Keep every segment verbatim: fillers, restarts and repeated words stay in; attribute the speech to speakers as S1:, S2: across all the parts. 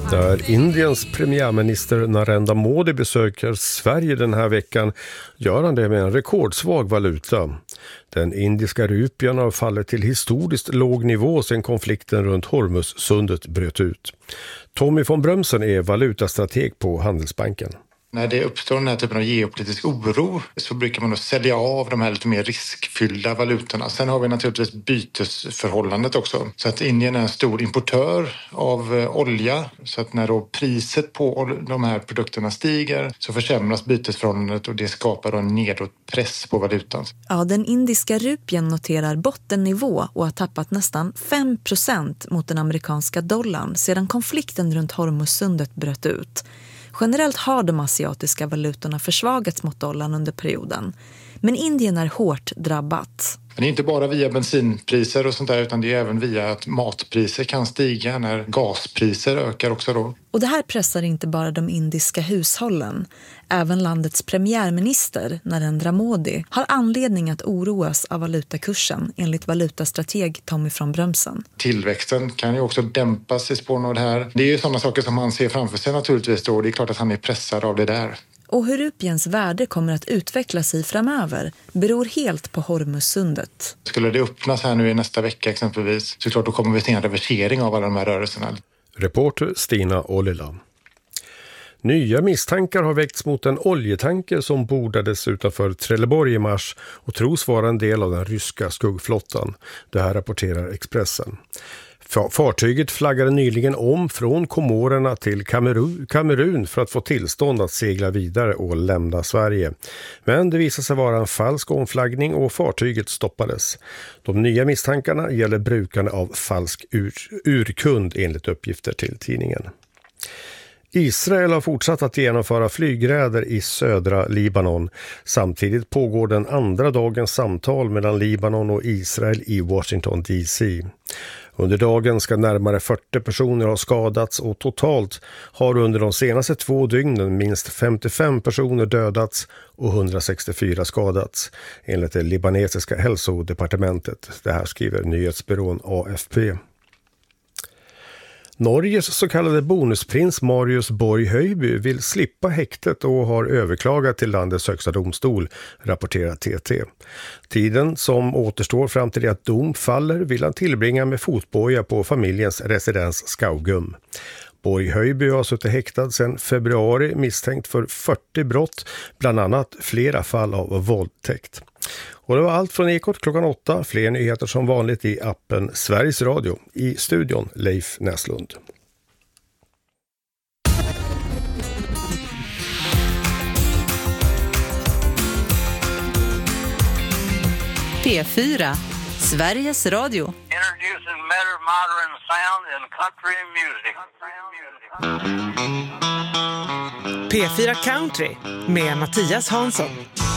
S1: Där Indiens premiärminister Narendra Modi besöker Sverige den här veckan gör han det med en rekordsvag valuta. Den indiska rupien har fallit till historiskt låg nivå sedan konflikten runt Hormuzsundet bröt ut. Tommy von Brömsen är valutastrateg på Handelsbanken.
S2: När det uppstår den här typen av geopolitisk oro så brukar man då sälja av de här lite mer riskfyllda valutorna. Sen har vi naturligtvis bytesförhållandet också. Så att Indien är en stor importör av olja. Så att när då priset på de här produkterna stiger så försämras bytesförhållandet och det skapar då en nedåtpress på valutan.
S3: Ja, den indiska rupien noterar bottennivå och har tappat nästan fem procent mot den amerikanska dollarn sedan konflikten runt Hormuzsundet bröt ut. Generellt har de asiatiska valutorna försvagats mot dollarn under perioden. Men Indien är hårt drabbat.
S2: Men det är inte bara via bensinpriser och sånt där utan det är även via att matpriser kan stiga när gaspriser ökar också då.
S3: Och det här pressar inte bara de indiska hushållen. Även landets premiärminister Narendra Modi har anledning att oroas av valutakursen enligt valutastrateg Tommy von Brömsen.
S2: Tillväxten kan ju också dämpas i spåren av det här. Det är ju sådana saker som han ser framför sig naturligtvis då. Det är klart att han är pressad av det där.
S3: Och hur rupiens värde kommer att utvecklas i framöver beror helt på Hormuzsundet.
S2: Skulle det öppnas här nu i nästa vecka exempelvis så klart då kommer vi se en reversering av alla de här rörelserna.
S1: Reporter Stina Ollila. Nya misstankar har väckts mot en oljetanker som bordades utanför Trelleborg i mars och tros vara en del av den ryska skuggflottan. Det här rapporterar Expressen. Fartyget flaggade nyligen om från Komorerna till Kamerun för att få tillstånd att segla vidare och lämna Sverige. Men det visade sig vara en falsk omflaggning och fartyget stoppades. De nya misstankarna gäller brukande av falsk ur, urkund enligt uppgifter till tidningen. Israel har fortsatt att genomföra flygräder i södra Libanon. Samtidigt pågår den andra dagens samtal mellan Libanon och Israel i Washington D C. Under dagen ska närmare fyrtio personer ha skadats och totalt har under de senaste två dygnen minst femtiofem personer dödats och hundrasextiofyra skadats, enligt det libanesiska hälsodepartementet. Det här skriver nyhetsbyrån A F P. Norges så kallade bonusprins Marius Borg Höjby vill slippa häktet och har överklagat till landets högsta domstol, rapporterar T T. Tiden som återstår fram till att dom faller vill han tillbringa med fotboja på familjens residens Skaugum. Borg Höjby har suttit häktad sedan februari misstänkt för fyrtio brott, bland annat flera fall av våldtäkt. Och det var allt från Ekot klockan åtta. Fler nyheter som vanligt i appen Sveriges Radio. I studion Leif Näslund.
S4: P fyra, Sveriges Radio.
S5: Introducing better modern sound in country music.
S6: P fyra Country med Mattias Hansson.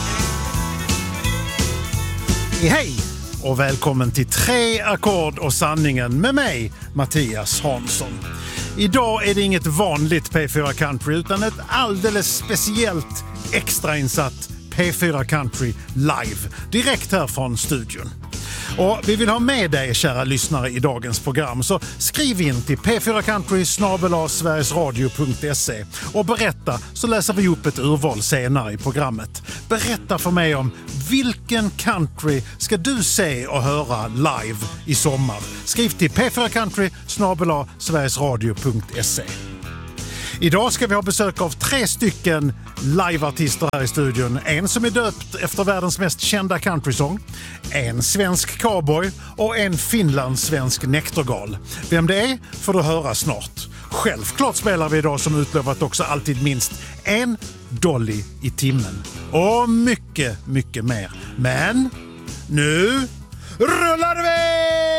S7: Hej och välkommen till Tre ackord och sanningen med mig, Mattias Hansson. Idag är det inget vanligt P fyra Country utan ett alldeles speciellt extrainsatt P fyra Country live, direkt här från studion. Och vi vill ha med dig, kära lyssnare, i dagens program, så skriv in till p fyra country snabel-a sverigesradio punkt se och berätta, så läser vi upp ett urval senare i programmet. Berätta för mig om vilken country ska du se och höra live i sommar. Skriv till p fyra country snabel-a sverigesradio punkt se. Idag ska vi ha besök av tre stycken liveartister här i studion. En som är döpt efter världens mest kända countrysång, en svensk cowboy och en finlandssvensk nektergal. Vem det är får du höra snart. Självklart spelar vi idag som utlovat också alltid minst en dolly i timmen. Och mycket, mycket mer. Men nu rullar vi!